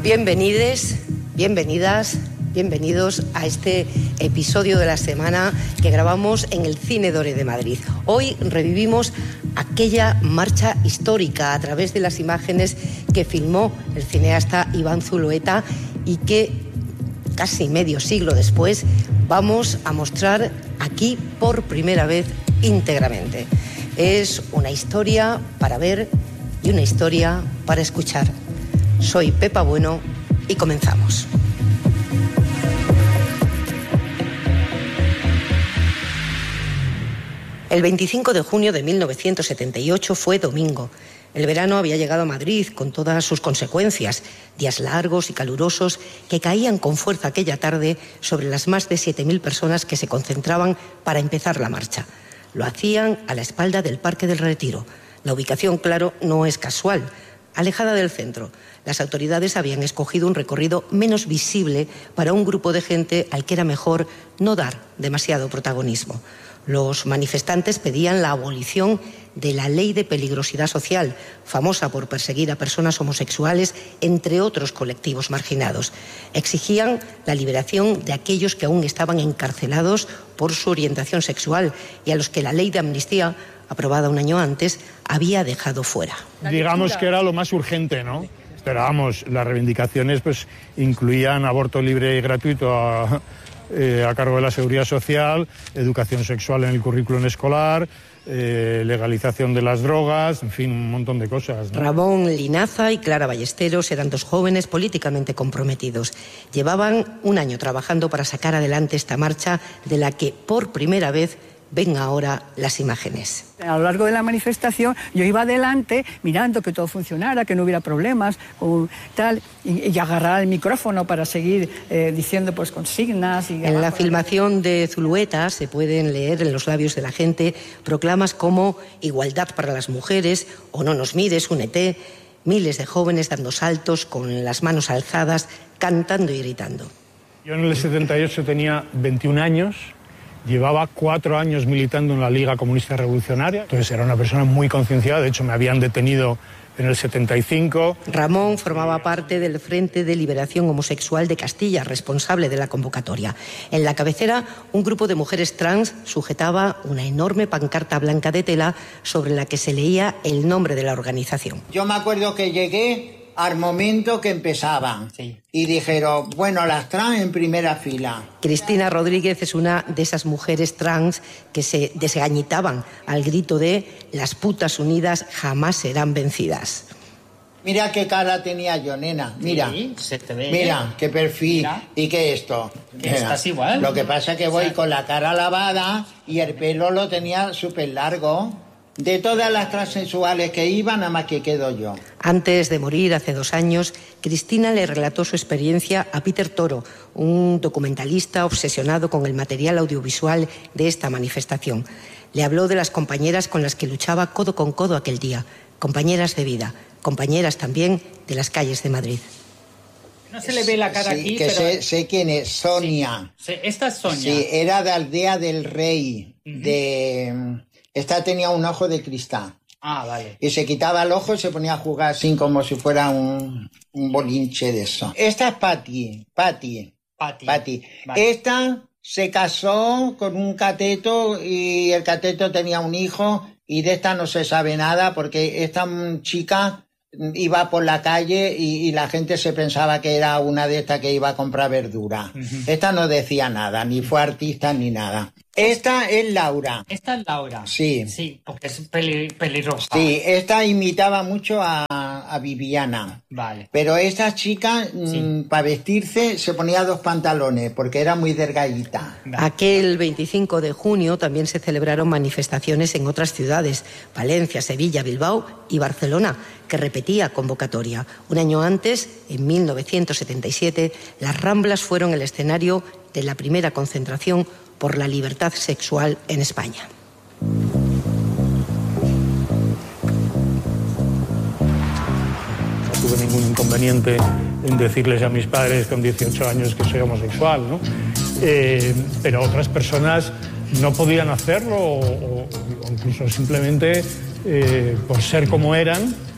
Bienvenides, bienvenidas, bienvenidos a este episodio de la semana que grabamos en el Cine Dore de Madrid. Hoy revivimos aquella marcha histórica a través de las imágenes que filmó el cineasta Iván Zulueta y que casi medio siglo después vamos a mostrar aquí por primera vez íntegramente. Es una historia para ver y una historia para escuchar. Soy Pepa Bueno y comenzamos. El 25 de junio de 1978 fue domingo. El verano había llegado a Madrid con todas sus consecuencias, días largos y calurosos que caían con fuerza aquella tarde sobre las más de 7.000 personas que se concentraban para empezar la marcha. Lo hacían a la espalda del Parque del Retiro. La ubicación, claro, no es casual. Alejada del centro, las autoridades habían escogido un recorrido menos visible para un grupo de gente al que era mejor no dar demasiado protagonismo. Los manifestantes pedían la abolición de la ley de peligrosidad social, famosa por perseguir a personas homosexuales, entre otros colectivos marginados. Exigían la liberación de aquellos que aún estaban encarcelados por su orientación sexual y a los que la ley de amnistía, aprobada un año antes, había dejado fuera. Digamos que era lo más urgente, ¿no? Pero vamos, las reivindicaciones pues incluían aborto libre y gratuito a cargo de la Seguridad Social, educación sexual en el currículum escolar, legalización de las drogas, en fin, un montón de cosas, ¿no? Ramón Linaza y Clara Ballesteros eran dos jóvenes políticamente comprometidos. Llevaban un año trabajando para sacar adelante esta marcha de la que por primera vez ven ahora las imágenes. A lo largo de la manifestación yo iba adelante mirando que todo funcionara, que no hubiera problemas tal, y agarrar el micrófono para seguir diciendo pues consignas. En la filmación de Zulueta se pueden leer en los labios de la gente proclamas como igualdad para las mujeres o no nos mires, únete. Miles de jóvenes dando saltos con las manos alzadas, cantando y gritando. Yo en el 78 tenía 21 años. Llevaba 4 años militando en la Liga Comunista Revolucionaria, entonces era una persona muy concienciada, de hecho me habían detenido en el 75. Ramón formaba parte del Frente de Liberación Homosexual de Castilla, responsable de la convocatoria. En la cabecera, un grupo de mujeres trans sujetaba una enorme pancarta blanca de tela sobre la que se leía el nombre de la organización. Yo me acuerdo que llegué al momento que empezaban, sí, y dijeron, bueno, las trans en primera fila. Cristina Rodríguez es una de esas mujeres trans que se desgañitaban al grito de «Las putas unidas jamás serán vencidas». Mira qué cara tenía yo, nena, mira, sí, se te ve. Mira, qué perfil, mira. ¿Y qué esto? Que estás igual. Lo que pasa es que voy con la cara lavada y el pelo lo tenía súper largo. De todas las transexuales que iban, nada más que quedo yo. Antes de morir, hace 2 años, Cristina le relató su experiencia a Peter Toro, un documentalista obsesionado con el material audiovisual de esta manifestación. Le habló de las compañeras con las que luchaba codo con codo aquel día, compañeras de vida, compañeras también de las calles de Madrid. No se le ve la cara sí, aquí, que pero... sé quién es, Sonia. Sí, esta es Sonia. Sí, era de Aldea del Rey, Esta tenía un ojo de cristal. Ah, vale. Y se quitaba el ojo y se ponía a jugar así como si fuera un bolinche de eso. Esta es Patti. Vale. Esta se casó con un cateto y el cateto tenía un hijo y de esta no se sabe nada porque esta chica iba por la calle y la gente se pensaba que era una de estas que iba a comprar verdura. Esta no decía nada, ni fue artista ni nada. Esta es Laura. ¿Esta es Laura? Sí. Sí, porque es pelirroja. Sí, esta imitaba mucho a Viviana. Vale. Pero esta chica, para vestirse, se ponía 2 pantalones, porque era muy delgadita. Aquel 25 de junio también se celebraron manifestaciones en otras ciudades, Valencia, Sevilla, Bilbao y Barcelona, que repetía convocatoria. Un año antes, en 1977, las Ramblas fueron el escenario de la primera concentración por la libertad sexual en España. No tuve ningún inconveniente en decirles a mis padres con 18 años que soy homosexual, ¿no? Pero otras personas no podían hacerlo o incluso simplemente por ser como eran,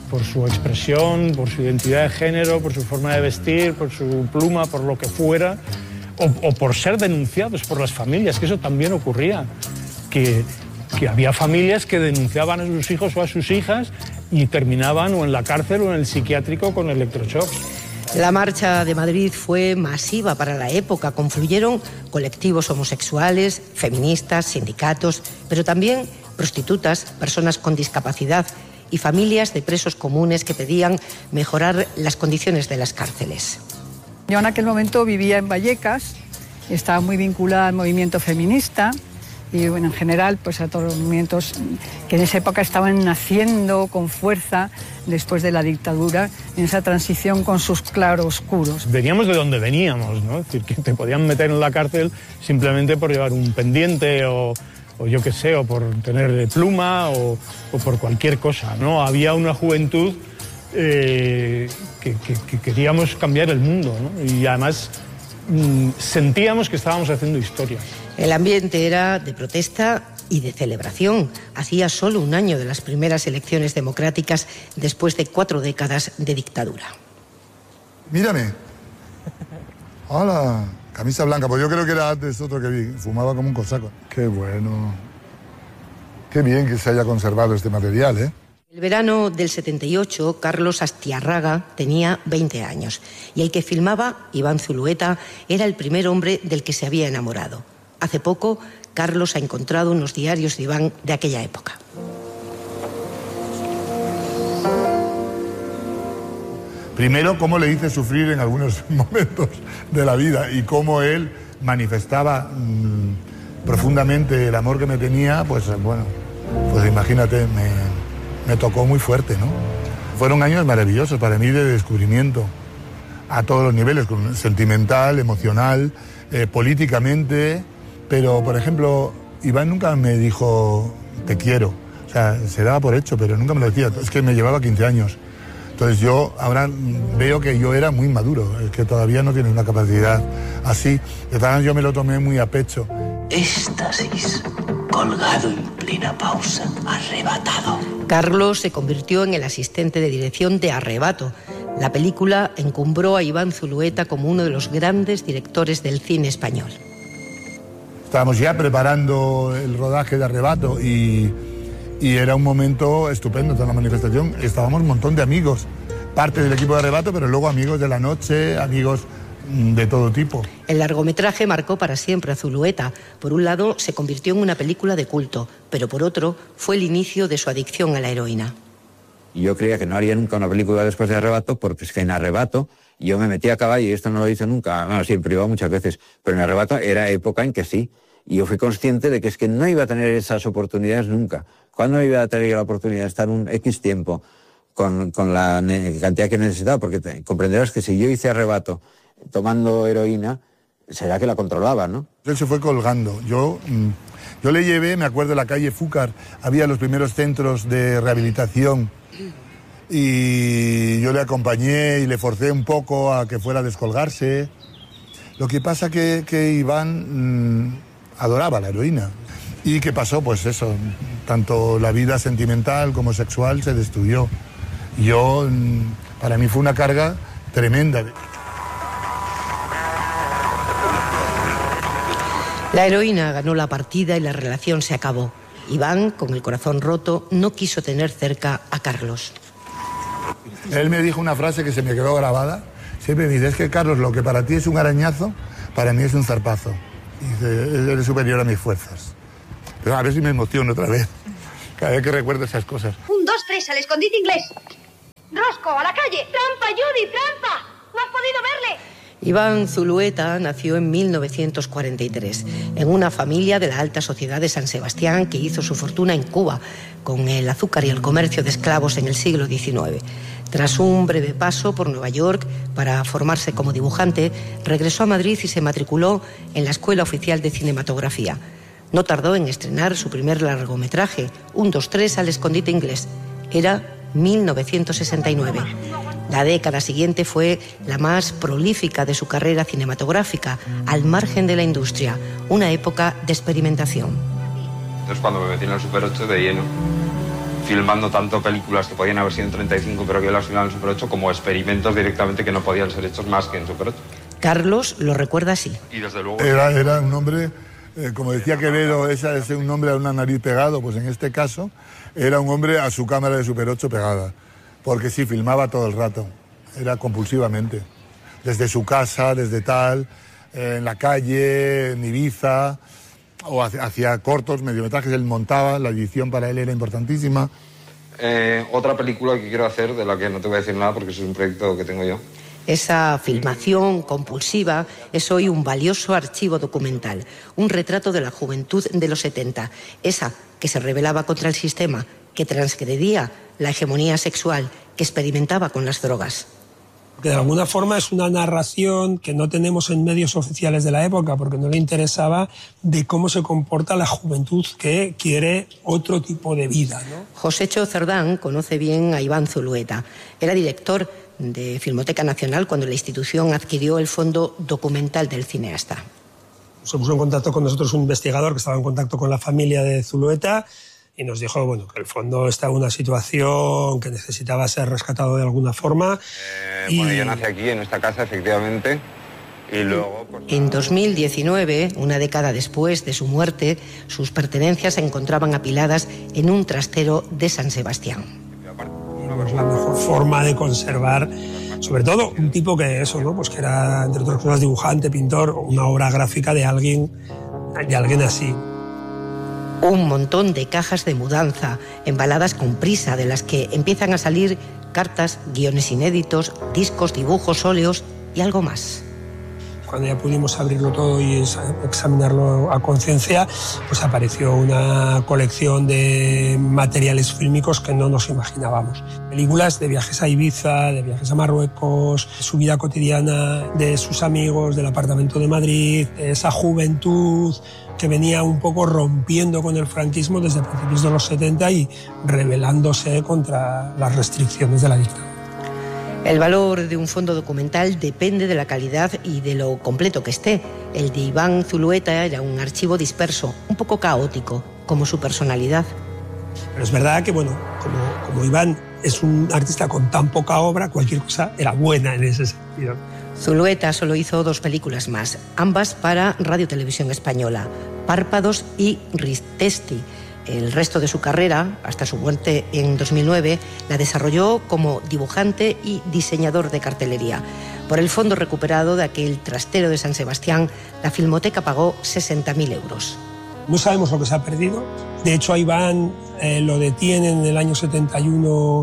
por su expresión, por su identidad de género, por su forma de vestir, por su pluma, por lo que fuera, o por ser denunciados por las familias, que eso también ocurría, que había familias que denunciaban a sus hijos o a sus hijas y terminaban o en la cárcel o en el psiquiátrico con electroshocks. La marcha de Madrid fue masiva para la época. Confluyeron colectivos homosexuales, feministas, sindicatos, pero también prostitutas, personas con discapacidad y familias de presos comunes que pedían mejorar las condiciones de las cárceles. Yo en aquel momento vivía en Vallecas, estaba muy vinculada al movimiento feminista y bueno, en general pues a todos los movimientos que en esa época estaban naciendo con fuerza después de la dictadura, en esa transición con sus claroscuros. Veníamos de donde veníamos, ¿no? Es decir, que te podían meter en la cárcel simplemente por llevar un pendiente o yo qué sé, o por tener pluma o por cualquier cosa, ¿no? Había una juventud que queríamos cambiar el mundo, ¿no? Y además sentíamos que estábamos haciendo historia. El ambiente era de protesta y de celebración. Hacía solo un año de las primeras elecciones democráticas después de 4 décadas de dictadura. Mírame. Hola. Camisa blanca, pues yo creo que era antes otro que vi. Fumaba como un cosaco. Qué bueno. Qué bien que se haya conservado este material, ¿eh? El verano del 78, Carlos Astiarraga tenía 20 años y el que filmaba, Iván Zulueta, era el primer hombre del que se había enamorado. Hace poco, Carlos ha encontrado unos diarios de Iván de aquella época. Primero, cómo le hice sufrir en algunos momentos de la vida y cómo él manifestaba profundamente el amor que me tenía, pues bueno, pues imagínate, me tocó muy fuerte, ¿no? Fueron años maravillosos para mí de descubrimiento a todos los niveles, sentimental, emocional, políticamente, pero por ejemplo, Iván nunca me dijo te quiero, o sea, se daba por hecho, pero nunca me lo decía, es que me llevaba 15 años. Entonces yo ahora veo que yo era muy maduro, que todavía no tiene una capacidad así. De tal yo me lo tomé muy a pecho. Éxtasis, colgado en plena pausa, arrebatado. Carlos se convirtió en el asistente de dirección de Arrebato. La película encumbró a Iván Zulueta como uno de los grandes directores del cine español. Estábamos ya preparando el rodaje de Arrebato y era un momento estupendo, toda la manifestación. Estábamos un montón de amigos, parte del equipo de Arrebato, pero luego amigos de la noche, amigos de todo tipo. El largometraje marcó para siempre a Zulueta. Por un lado, se convirtió en una película de culto, pero por otro, fue el inicio de su adicción a la heroína. Yo creía que no haría nunca una película después de Arrebato, porque es que en Arrebato yo me metí a caballo, y esto no lo hice nunca, bueno, sí, en privado muchas veces, pero en Arrebato era época en que sí. Y yo fui consciente de que es que no iba a tener esas oportunidades nunca. ¿Cuándo iba a tener la oportunidad de estar un X tiempo con la cantidad que necesitaba? Porque comprenderás que si yo hice Arrebato tomando heroína, será que la controlaba, ¿no? Él se fue colgando. Yo le llevé, me acuerdo, de la calle Fúcar, había los primeros centros de rehabilitación y yo le acompañé y le forcé un poco a que fuera a descolgarse. Lo que pasa que Iván adoraba la heroína. ¿Y qué pasó? Pues eso, tanto la vida sentimental como sexual se destruyó. Yo, para mí fue una carga tremenda. La heroína ganó la partida y la relación se acabó. Iván, con el corazón roto, no quiso tener cerca a Carlos. Él me dijo una frase que se me quedó grabada. Siempre me dice, es que Carlos, lo que para ti es un arañazo, para mí es un zarpazo. Y dice, eres superior a mis fuerzas. Pero a ver si me emociono otra vez, cada vez que recuerdo esas cosas. 1, 2, 3, al escondite inglés. Rosco, a la calle. ¡Trampa, Judy, trampa! ¡No has podido verle! Iván Zulueta nació en 1943, en una familia de la alta sociedad de San Sebastián que hizo su fortuna en Cuba, con el azúcar y el comercio de esclavos en el siglo XIX. Tras un breve paso por Nueva York para formarse como dibujante, regresó a Madrid y se matriculó en la Escuela Oficial de Cinematografía. No tardó en estrenar su primer largometraje, 1, 2, 3, al escondite inglés. Era 1969. La década siguiente fue la más prolífica de su carrera cinematográfica, al margen de la industria, una época de experimentación. Entonces cuando me metí en el Super 8 de lleno, filmando tanto películas que podían haber sido en 35, pero que las filmaban en Super 8, como experimentos directamente que no podían ser hechos más que en Super 8. Carlos lo recuerda así. Y desde luego... Era un hombre, como decía Quevedo, ese es un hombre a una nariz pegado, pues en este caso era un hombre a su cámara de Super 8 pegada, porque sí, filmaba todo el rato, era compulsivamente, desde su casa, desde tal, en la calle, en Ibiza, o hacía cortos, mediometrajes, él montaba, la edición para él era importantísima. Otra película que quiero hacer, de la que no te voy a decir nada porque es un proyecto que tengo yo. Esa filmación compulsiva es hoy un valioso archivo documental, un retrato de la juventud de los 70, esa que se rebelaba contra el sistema, que transgredía la hegemonía sexual, que experimentaba con las drogas. Que de alguna forma es una narración que no tenemos en medios oficiales de la época, porque no le interesaba de cómo se comporta la juventud que quiere otro tipo de vida, ¿no? Josécho Cerdán conoce bien a Iván Zulueta. Era director de Filmoteca Nacional cuando la institución adquirió el fondo documental del cineasta. Se puso en contacto con nosotros un investigador que estaba en contacto con la familia de Zulueta y nos dijo, bueno, que el fondo está en una situación que necesitaba ser rescatado de alguna forma. Bueno, yo nací aquí, en esta casa, efectivamente, y luego... Pues, en 2019, una década después de su muerte, sus pertenencias se encontraban apiladas en un trastero de San Sebastián. Es la mejor forma de conservar, sobre todo un tipo que eso, ¿no? Pues que era, entre otras cosas, dibujante, pintor, una obra gráfica de alguien así. Un montón de cajas de mudanza, embaladas con prisa, de las que empiezan a salir cartas, guiones inéditos, discos, dibujos, óleos y algo más. Cuando ya pudimos abrirlo todo y examinarlo a conciencia, pues apareció una colección de materiales fílmicos que no nos imaginábamos. Películas de viajes a Ibiza, de viajes a Marruecos, su vida cotidiana, de sus amigos, del apartamento de Madrid, de esa juventud que venía un poco rompiendo con el franquismo desde principios de los 70 y rebelándose contra las restricciones de la dictadura. El valor de un fondo documental depende de la calidad y de lo completo que esté. El de Iván Zulueta era un archivo disperso, un poco caótico, como su personalidad. Pero es verdad que, bueno, como Iván es un artista con tan poca obra, cualquier cosa era buena en ese sentido. Zulueta solo hizo 2 películas más, ambas para Radio Televisión Española, Párpados y Ristesti. El resto de su carrera, hasta su muerte en 2009, la desarrolló como dibujante y diseñador de cartelería. Por el fondo recuperado de aquel trastero de San Sebastián, la Filmoteca pagó 60.000 euros. No sabemos lo que se ha perdido. De hecho, a Iván lo detienen en el año 71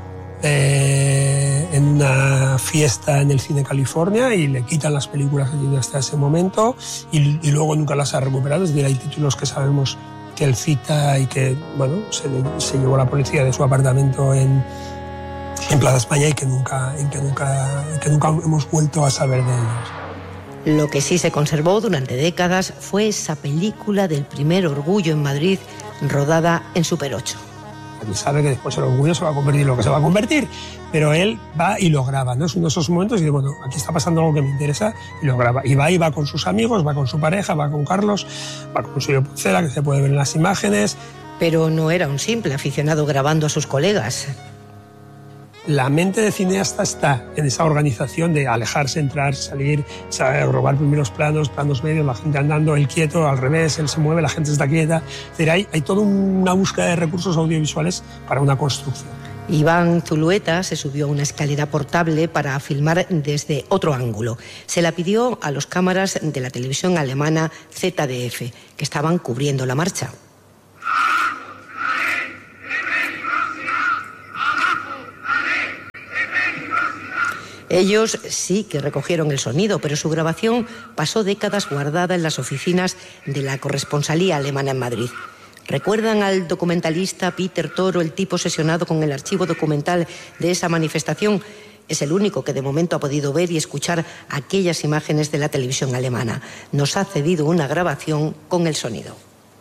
en una fiesta en el Cine California y le quitan las películas que tiene hasta ese momento y luego nunca las ha recuperado. Es decir, hay títulos que sabemos que él cita y que, bueno, se llevó la policía de su apartamento en Plaza España y que nunca hemos vuelto a saber de ellos. Lo que sí se conservó durante décadas fue esa película del primer Orgullo en Madrid, rodada en Super 8. Él sabe que después el Orgullo se va a convertir en lo que se va a convertir, pero él va y lo graba, ¿no? Es uno de esos momentos y dice, bueno, aquí está pasando algo que me interesa y lo graba. Y va con sus amigos, va con su pareja, va con Carlos, va con Julio Pucela, que se puede ver en las imágenes. Pero no era un simple aficionado grabando a sus colegas. La mente de cineasta está en esa organización de alejarse, entrar, salir, robar primeros planos, planos medios, la gente andando, él quieto, al revés, él se mueve, la gente está quieta. Es decir, hay toda una búsqueda de recursos audiovisuales para una construcción. Iván Zulueta se subió a una escalera portable para filmar desde otro ángulo. Se la pidió a los cámaras de la televisión alemana ZDF, que estaban cubriendo la marcha. Ellos sí que recogieron el sonido, pero su grabación pasó décadas guardada en las oficinas de la corresponsalía alemana en Madrid. ¿Recuerdan al documentalista Peter Toro, el tipo obsesionado con el archivo documental de esa manifestación? Es el único que de momento ha podido ver y escuchar aquellas imágenes de la televisión alemana. Nos ha cedido una grabación con el sonido.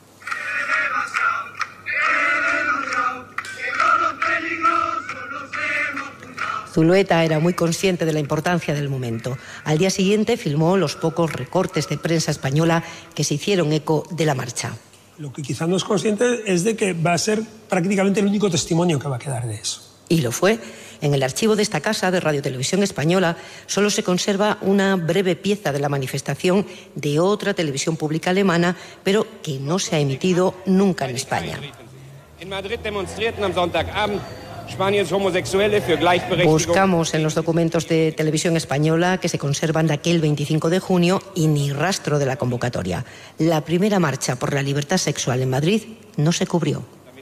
Zulueta era muy consciente de la importancia del momento. Al día siguiente filmó los pocos recortes de prensa española que se hicieron eco de la marcha. Lo que quizá no es consciente es de que va a ser prácticamente el único testimonio que va a quedar de eso. Y lo fue. En el archivo de esta casa de Radio Televisión Española solo se conserva una breve pieza de la manifestación de otra televisión pública alemana, pero que no se ha emitido nunca en España. En Madrid demonstrierten am Sonntagabend Spaniens Homosexuelle für Gleichberechtigung. Buscamos en los documentos de Televisión Española que se conservan de aquel 25 de junio y ni rastro de la convocatoria. La primera marcha por la libertad sexual en Madrid no se cubrió.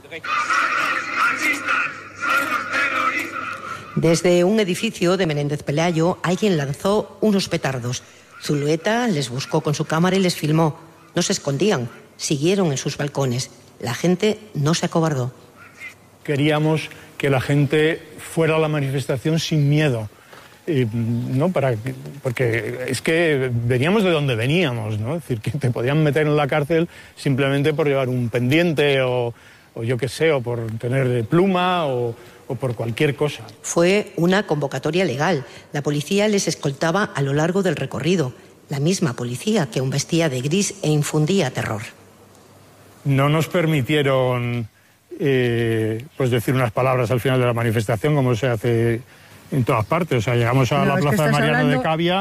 Desde un edificio de Menéndez Pelayo, alguien lanzó unos petardos. Zulueta les buscó con su cámara y les filmó. No se escondían, siguieron en sus balcones. La gente no se acobardó. Queríamos que la gente fuera a la manifestación sin miedo, ¿no? Porque es que veníamos de donde veníamos, ¿no? Es decir, que te podían meter en la cárcel simplemente por llevar un pendiente o yo qué sé, o por tener pluma o por cualquier cosa. Fue una convocatoria legal. La policía les escoltaba a lo largo del recorrido. La misma policía que aún vestía de gris e infundía terror. No nos permitieron pues decir unas palabras al final de la manifestación, como se hace en todas partes. O sea, llegamos a la plaza de Mariano de Cavia.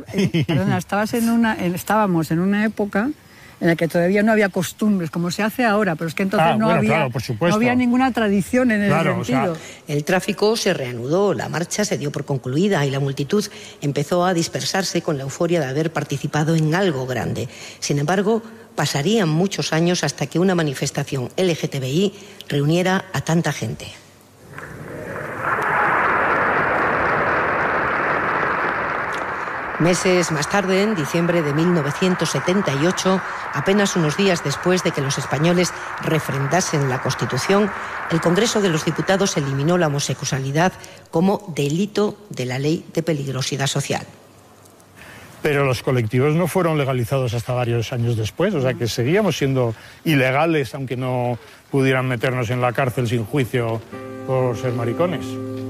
Estábamos en una época en la que todavía no había costumbres, como se hace ahora, pero es que entonces no había ninguna tradición en ese sentido. O sea, el tráfico se reanudó, la marcha se dio por concluida y la multitud empezó a dispersarse con la euforia de haber participado en algo grande. Sin embargo, pasarían muchos años hasta que una manifestación LGTBI reuniera a tanta gente. Meses más tarde, en diciembre de 1978, apenas unos días después de que los españoles refrendasen la Constitución, el Congreso de los Diputados eliminó la homosexualidad como delito de la Ley de Peligrosidad Social. Pero los colectivos no fueron legalizados hasta varios años después, o sea que seguíamos siendo ilegales, aunque no pudieran meternos en la cárcel sin juicio por ser maricones.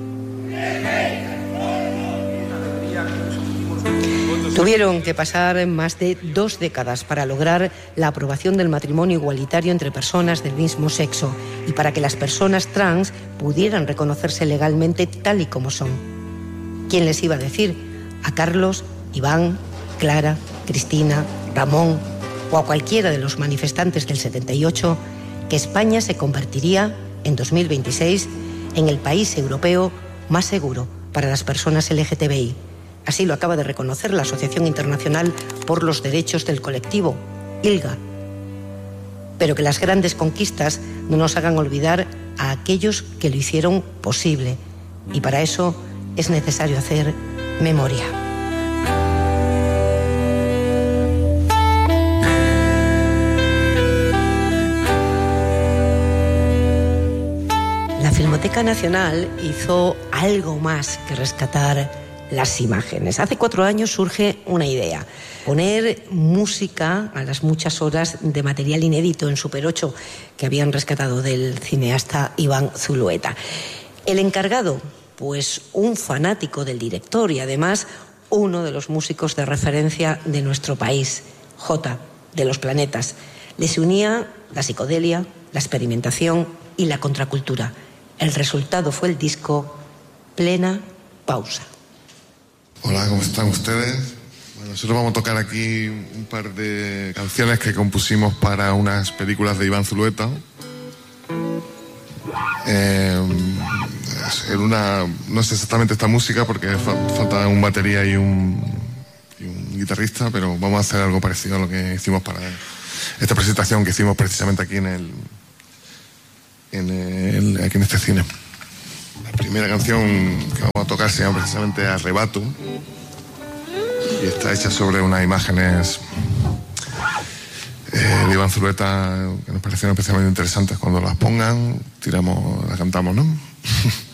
Tuvieron que pasar más de 2 décadas para lograr la aprobación del matrimonio igualitario entre personas del mismo sexo y para que las personas trans pudieran reconocerse legalmente tal y como son. ¿Quién les iba a decir? A Carlos, Iván, Clara, Cristina, Ramón o a cualquiera de los manifestantes del 78 que España se convertiría, en 2026, en el país europeo más seguro para las personas LGTBI. Así lo acaba de reconocer la Asociación Internacional por los Derechos del Colectivo, ILGA. Pero que las grandes conquistas no nos hagan olvidar a aquellos que lo hicieron posible. Y para eso es necesario hacer memoria. La Filmoteca Nacional hizo algo más que rescatar las imágenes. Hace 4 años surge una idea: poner música a las muchas horas de material inédito en Super 8 que habían rescatado del cineasta Iván Zulueta. El encargado, pues un fanático del director y además uno de los músicos de referencia de nuestro país, J, de Los Planetas. Les unía la psicodelia, la experimentación y la contracultura. El resultado fue el disco Plena Pausa. Hola, ¿cómo están ustedes? Bueno, nosotros vamos a tocar aquí un par de canciones que compusimos para unas películas de Iván Zulueta. No sé exactamente esta música porque falta un batería y un guitarrista, pero vamos a hacer algo parecido a lo que hicimos para esta presentación que hicimos precisamente aquí aquí en este cine. La primera canción que vamos a tocar se llama precisamente Arrebato y está hecha sobre unas imágenes de Iván Zulueta que nos parecieron especialmente interesantes. Cuando las pongan, la cantamos, ¿no?